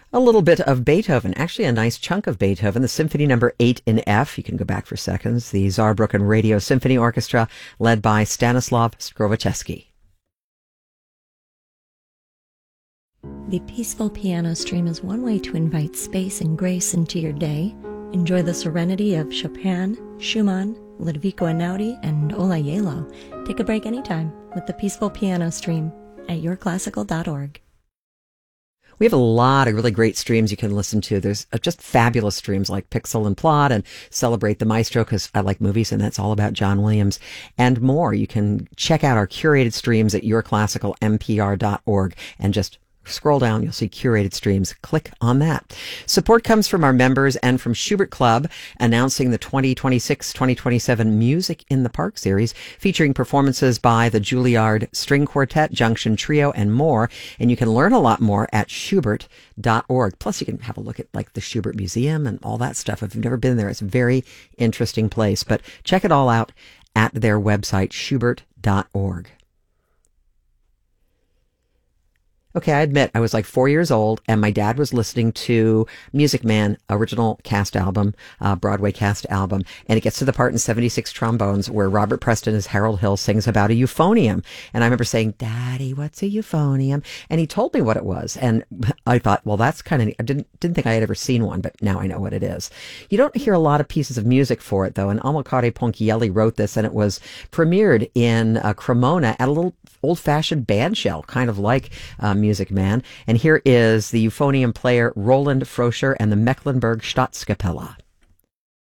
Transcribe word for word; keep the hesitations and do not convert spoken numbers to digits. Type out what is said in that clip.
A little bit of Beethoven, actually a nice chunk of Beethoven, the Symphony Number eight in F. You can go back for seconds. The Saarbrücken Radio Symphony Orchestra, led by Stanislav Skrovacheski. The Peaceful Piano Stream is one way to invite space and grace into your day. Enjoy the serenity of Chopin, Schumann, Ludovico Einaudi, and Ola Yelo. Take a break anytime with the Peaceful Piano Stream at your classical dot org. We have a lot of really great streams you can listen to. There's just fabulous streams like Pixel and Plot and Celebrate the Maestro, because I like movies and that's all about John Williams, and more. You can check out our curated streams at your classical n p r dot org and just scroll down, you'll see curated streams. Click on that. Support comes from our members and from Schubert Club, announcing the twenty twenty-six twenty twenty-seven Music in the Park series, featuring performances by the Juilliard String Quartet, Junction Trio, and more. And you can learn a lot more at schubert dot org. Plus, you can have a look at like the Schubert Museum and all that stuff. If you've never been there, it's a very interesting place. But check it all out at their website, schubert dot org. Okay, I admit I was like four years old and my dad was listening to Music Man, original cast album, uh, Broadway cast album. And it gets to the part in seventy-six Trombones where Robert Preston as Harold Hill sings about a euphonium. And I remember saying, Daddy, what's a euphonium? And he told me what it was. And I thought, well, that's kind of, I didn't, didn't think I had ever seen one, but now I know what it is. You don't hear a lot of pieces of music for it though. And Amilcare Ponchielli wrote this and it was premiered in uh, Cremona at a little old-fashioned band shell, kind of like uh, Music Man. And here is the euphonium player Roland Froscher and the Mecklenburg Staatskapelle.